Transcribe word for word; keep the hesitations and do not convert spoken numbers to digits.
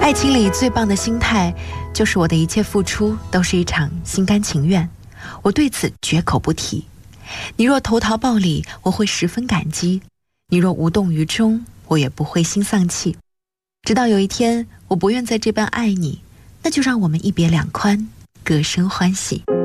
爱情里最棒的心态，就是我的一切付出都是一场心甘情愿，我对此绝口不提。你若投桃报李，我会十分感激；你若无动于衷，我也不会心丧气。直到有一天，我不愿再这般爱你，那就让我们一别两宽，各生欢喜。